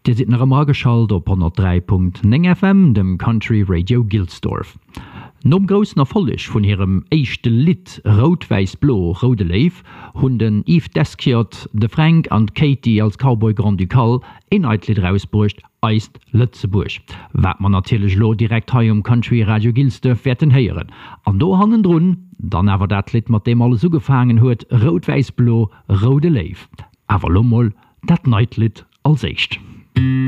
Dir sit nach immer geschalt op 103.9 FM, dem Country Radio Gilsdorf. Nom grossen Erfolleg vun hirem éichte Lied Rot-Weiß-Blo Rode Leif hunn den Yves Deskiert, de Frank an Katie als Cowboy Grand Ducal Einheitlied rausbrucht eist Lützeburg. Wat man natilech lo direkt hai Country Radio Gilsdorf werden heieren. An do hannen drun, dann awer dat Lied mat dem alles so gefangen huet Rot-Weiß-Blo Rode Leif. Awer lommel dat Neitlied als echt.